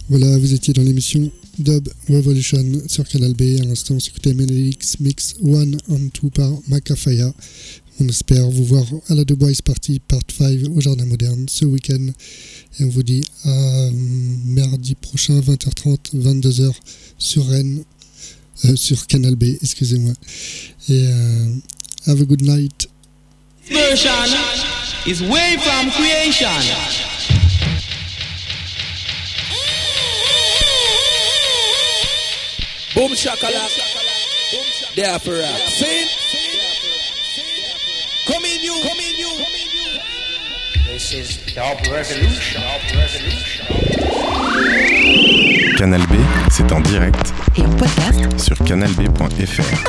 Voilà, vous étiez dans l'émission Dub Revolution sur Canal B. À l'instant, on s'écoutait Menelix Mix 1 and 2 par Macafaya. On espère vous voir à la Dubwise Party Part 5 au Jardin Moderne ce week-end. Et on vous dit à mardi prochain, 20h30, 22h sur Rennes, sur Canal B, excusez-moi. Et have a good night. Version is way from creation. Boom shakalak, there for rap. Sing. Come in you. This is Dub Revolution. Canal B, c'est en direct et en podcast sur canalb.fr.